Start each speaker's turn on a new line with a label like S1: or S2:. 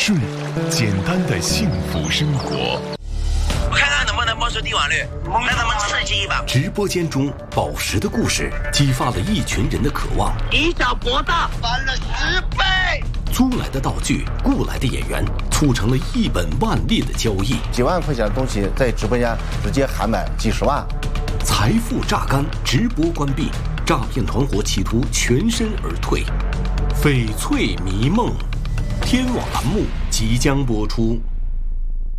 S1: 顺，简单的幸福生活。
S2: 我看看能不能摸出帝王绿，让他们刺激一把。
S3: 直播间中，宝石的故事激发了一群人的渴望。
S2: 以小博大，翻了10倍。
S3: 租来的道具，雇来的演员，促成了一本万利的交易。
S4: 几万块钱的东西在直播间直接喊买几十万。
S3: 财富榨干，直播关闭，诈骗团伙企图全身而退。翡翠迷梦，天网栏目即将播出。